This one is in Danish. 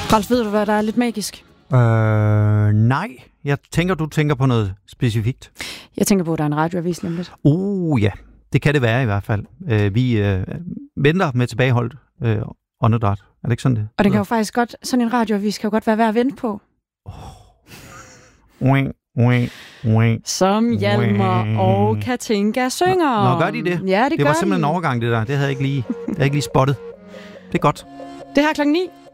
Ralf, ved du, hvad der er lidt magisk? Nej. Jeg tænker, du tænker på noget specifikt. Jeg tænker på, at der er en radioavis lige lidt. Ja. Det kan det være i hvert fald. Vi venter med tilbageholdt åndedræt. Er det ikke sådan det? Og det kan jo faktisk godt, sådan en radioavis kan jo godt være værd at vente på. Som Hjalmar og Katinka synger. Nå, gør de det? Ja, det gør var simpelthen en overgang, det der. Det havde jeg ikke lige spottet. Det er godt. Det her 9:00.